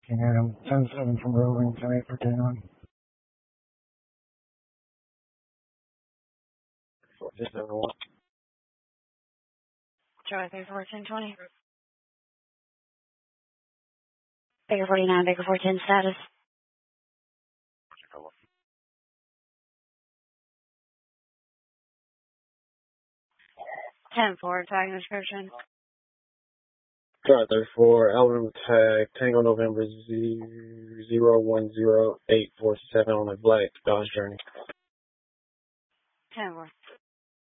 And 10-7 from Roving, 10-8 for K9. Just number one. Charlie 34, 1020. Baker 49, Baker 410 status. 10-4, tag description. Charlie 34, Alabama tag, Tango November 010847 on a black Dodge Journey. 10-4.